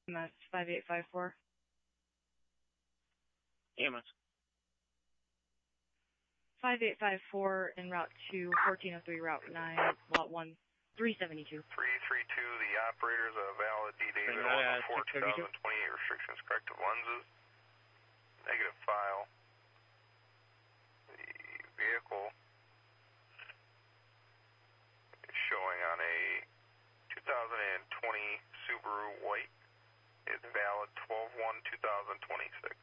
EMS 5854. EMS. 5854 en route to 1403, route 9, lot 1, 372. 332, the operator's a valid D. David 104 2028 restrictions, corrective lenses, negative file. The vehicle is showing on a 2020 Subaru White. It's valid 12/1/2026.